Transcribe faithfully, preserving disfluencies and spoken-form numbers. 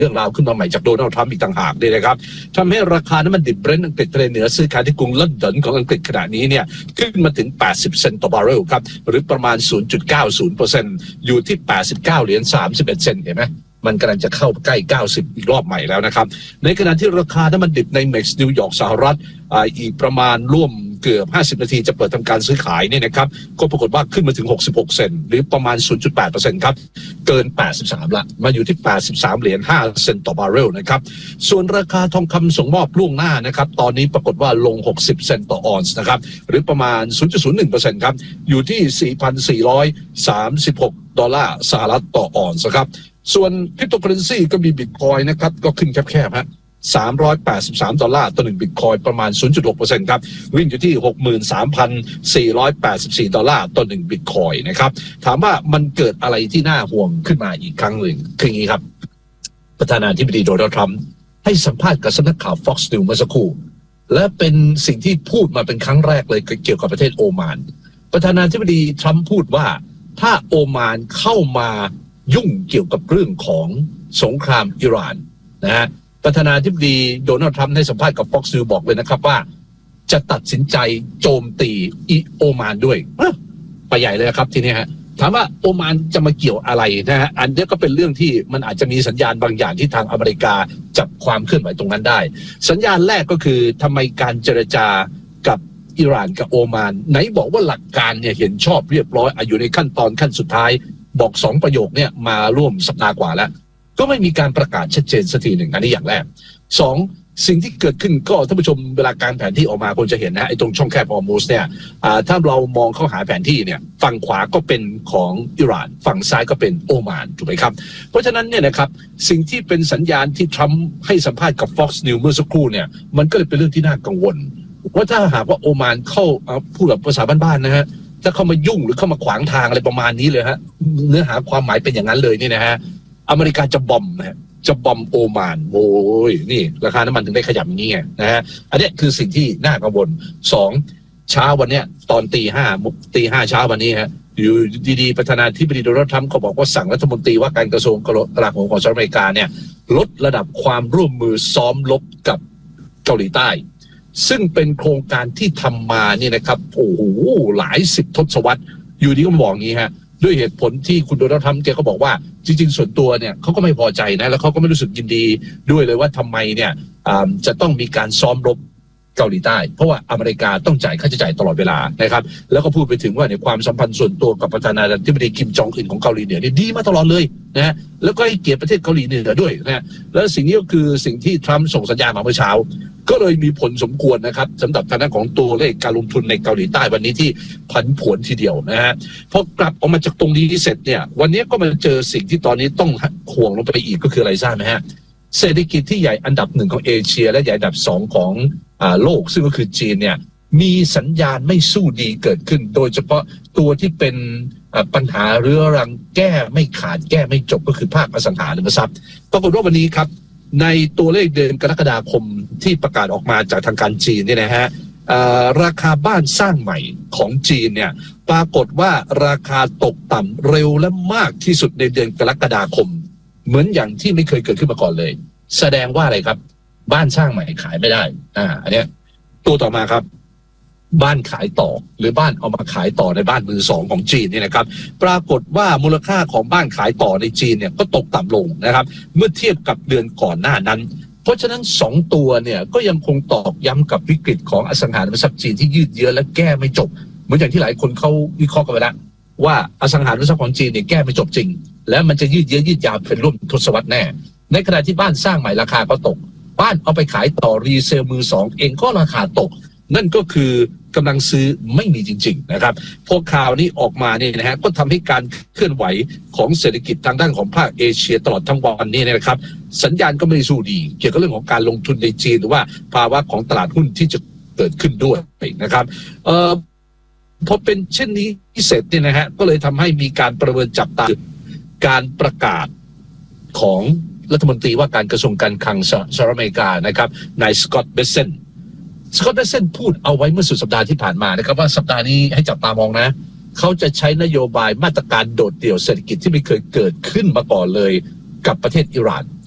รื่องราวขึ้นมาใหม่จากโดนัลด์ทรัมป์อีกต่างหากด้วยนะครับทำให้ราคาน้ำมันดิบเบรนท์อังกฤษทะเลเหนือซื้อขายที่กรุงลอนดอนของอังกฤษขณะนี้เนี่ยขึ้นมาถึงแปดสิบเซนต์ต่อบาร์เรลครับหรือประมาณ ศูนย์จุดเก้าศูนย์เปอร์เซ็นต์ อยู่ที่แปดสิบเก้าเหรียญสามสิบเอ็ดเซนต์เห็นไหมมันกำลังจะเข้าใกล้เก้าสิบอีกรอบใหม่แล้วนะครับในขณะที่ราคาน้ำมันดิบในเม็กซ์นิวยอร์กสหรัฐอ่าอีกประมาณร่วมเกือบห้าสิบนาทีจะเปิดทำการซื้อขายเนี่ยนะครับก็ปรากฏว่าขึ้นมาถึงหกสิบหกเซนต์หรือประมาณ ศูนย์จุดแปดเปอร์เซ็นต์ ครับเกินแปดสิบสามละมาอยู่ที่แปดสิบสามเหรียญห้าเซนต์ต่อบาร์เรลนะครับส่วนราคาทองคำส่งมอบล่วงหน้านะครับตอนนี้ปรากฏว่าลงหกสิบเซนต์ต่อออนซ์นะครับหรือประมาณ ศูนย์จุดศูนย์หนึ่งเปอร์เซ็นต์ ครับอยู่ที่ สี่พันสี่ร้อยสามสิบหกดอลลาร์สหรัฐต่อออนซ์ครับส่วนคริปโตเคอเรนซีก็มีบิตคอยน์นะครับก็ขึ้นแคบๆฮะสามร้อยแปดสิบสามดอลลาร์ต่อหนึ่งบิตคอยน์ประมาณ ศูนย์จุดหกเปอร์เซ็นต์ ครับวิ่งอยู่ที่ หกหมื่นสามพันสี่ร้อยแปดสิบสี่ดอลลาร์ต่อหนึ่งบิตคอยน์นะครับถามว่ามันเกิดอะไรที่น่าห่วงขึ้นมาอีกครั้งหนึ่งคืออย่างนี้ครับประธานาธิบดีโดนัลด์ทรัมป์ให้สัมภาษณ์กับสำนักข่าว Fox News เมื่อสักครู่และเป็นสิ่งที่พูดมาเป็นครั้งแรกเลยเกี่ยวกับประเทศโอมานประธานาธิบดีทรัมป์พูดว่าถ้าโอมานเข้ามายุ่งเกี่ยวกับเรื่องของสงครามอิหร่านนะฮะประธานาธิบดีโดนัลด์ทรัมป์ให้สัมภาษณ์กับ Fox News บอกเลยนะครับว่าจะตัดสินใจโจมตีโอมานด้วยไปใหญ่เลยครับทีนี้ฮะถามว่าโอมานจะมาเกี่ยวอะไรนะฮะอันนี้ก็เป็นเรื่องที่มันอาจจะมีสัญญาณบางอย่างที่ทางอเมริกาจับความเคลื่อนไหวตรงนั้นได้สัญญาณแรกก็คือทำไมการเจรจากับอิหร่านกับโอมานไหนบอกว่าหลักการเนี่ยเห็นชอบเรียบร้อยอยู่ในขั้นตอนขั้นสุดท้ายบอกสองประโยคเนี่ยมาร่วมสัปดาห์กว่าแล้วก็ไม่มีการประกาศชัดเจนสักทีหนึ่งอันนี้อย่างแรกสองสิ่งที่เกิดขึ้นก็ท่านผู้ชมเวลาการแผนที่ออกมาคนจะเห็นนะไอ้ตรงช่องแคบฮอร์มูสเนี่ยถ้าเรามองเข้าหาแผนที่เนี่ยฝั่งขวาก็เป็นของอิหร่านฝั่งซ้ายก็เป็นโอมานถูกไหมครับเพราะฉะนั้นเนี่ยนะครับสิ่งที่เป็นสัญญาณที่ทรัมป์ให้สัมภาษณ์กับ Fox News เมื่อสักครู่เนี่ยมันก็เลยเป็นเรื่องที่น่ากังวลว่าถ้าหากว่าโอมานเข้าพูดแบบภาษาบ้านๆนะฮะถ้าเข้ามายุ่งหรือเข้ามาขวางทางอะไรประมาณนี้เลยฮะเนื้อหาความหมายเป็นอย่างนั้นเลยนี่นะฮะอเมริกาจะบอมนะฮะจะบอมโอมานโอ้ยนี่ราคาน้ำมันถึงได้ขยับอย่างนี้ไงนะฮะอันนี้คือสิ่งที่น่ากังวลสองเช้าวันเนี้ยตอนตีห้าตีห้าเช้าวันนี้ฮะอยู่ดีๆประธานาธิบดีโดนัลด์ทรัมป์เขาบอกว่าสั่งรัฐมนตรีว่าการกระทรวงกลาโหมของสหรัฐอเมริกาเนี่ยลดระดับความร่วมมือซ้อมรบกับเกาหลีใต้ซึ่งเป็นโครงการที่ทำมาเนี่ยนะครับโอ้โหหลายสิบทศวรรษอยู่ดีก็บอกงี้ฮะด้วยเหตุผลที่คุณโดนัลด์ทรัมป์แกก็บอกว่าจริงๆส่วนตัวเนี่ยเขาก็ไม่พอใจนะแล้วเขาก็ไม่รู้สึกยินดีด้วยเลยว่าทำไมเนี่ยจะต้องมีการซ้อมรบเกาหลีใต้เพราะว่าอเมริกาต้องจ่ายค่าใช้จ่ายตลอดเวลานะครับแล้วก็พูดไปถึงว่าในความสัมพันธ์ส่วนตัวกับประธานาธิบดีคิมจองอึนของเกาหลีเหนือนี่ดีมาตลอดเลยนะฮะแล้วก็ให้เกียรติประเทศเกาหลีเหนือด้วยนะแล้วสิ่งนี้ก็คือสิ่งที่ทรัมป์ส่งสัญญาณมาเมื่อเช้าก็เลยมีผลสมควรนะครับสำหรับทางด้านของตัวเลขการลงทุนในเกาหลีใต้วันนี้ที่ผันผวนทีเดียวนะฮะพอกลับออกมาจากตรงนี้เสร็จเนี่ยวันนี้ก็มาเจอสิ่งที่ตอนนี้ต้องห่วงลงไปอีกก็คืออะไรทราบไหมฮะเศรษฐกิจที่ใหญ่อันดับหนึ่งของเอเชียและใหญ่อันดับสองของอ่าโลกซึ่งก็คือจีนเนี่ยมีสัญญาณไม่สู้ดีเกิดขึ้นโดยเฉพาะตัวที่เป็นปัญหาเรื้อรังแก้ไม่ขาดแก้ไม่จบก็คือภาคอสังหาริมทรัพย์ปรากฏว่าวันนี้ครับในตัวเลขเดือนกรกฎาคมที่ประกาศออกมาจากทางการจีนเนี่ยนะฮะราคาบ้านสร้างใหม่ของจีนเนี่ยปรากฏว่าราคาตกต่ำเร็วและมากที่สุดในเดือนกรกฎาคมเหมือนอย่างที่ไม่เคยเกิดขึ้นมาก่อนเลยแสดงว่าอะไรครับบ้านสร้างใหม่ขายไม่ได้อ่าอันเนี้ยตัวต่อมาครับบ้านขายต่อหรือบ้านเอามาขายต่อในบ้านมือสองของจีนเนี่ยนะครับปรากฏว่ามูลค่าของบ้านขายต่อในจีนเนี่ยก็ตกต่ำลงนะครับเมื่อเทียบกับเดือนก่อนหน้านั้นเพราะฉะนั้นสองตัวเนี่ยก็ยังคงตอกย้ำกับวิกฤตของอสังหาริมทรัพย์จีนที่ยืดเยื้อและแก้ไม่จบเหมือนอย่างที่หลายคนเขาวิเคราะห์กันไปแล้วว่าอสังหาริมทรัพย์ของจีนเนี่ยแก้ไม่จบจริงและมันจะยืดเยื้อยืดยาวเป็นร่วมทศวรรษแน่ในขณะที่บ้านสร้างใหม่ราคาก็ตกบ้านเอาไปขายต่อรีเซลมือสองเองก็ราคาตกนั่นก็คือกำลังซื้อไม่มีจริงๆนะครับพอข่าวนี้ออกมาเนี่ยนะฮะก็ทำให้การเคลื่อนไหวของเศรษฐกิจทางด้านของภาคเอเชียตลอดทั้งวันนี้นะครับสัญญาณก็ไม่ได้สู้ดีเกี่ยวกับเรื่องของการลงทุนในจีนหรือว่าภาวะของตลาดหุ้นที่จะเกิดขึ้นด้วยนะครับเอ่อพอเป็นเช่นนี้เสร็จเนี่ยนะฮะก็เลยทำให้มีการประเมินจับตาการประกาศของรัฐมนตรีว่าการกระทรวงการคลังสหรัฐอเมริกานะครับนายสกอตต์เบเซนสกอตต์เบเซนพูดเอาไว้เมื่อสุดสัปดาห์ที่ผ่านมานะครับว่าสัปดาห์นี้ให้จับตามองนะเขาจะใช้นโยบายมาตรการโดดเดี่ยวเศรษฐกิจที่ไม่เคยเกิดขึ้นมาก่อนเลยกับประเทศอิหร่าน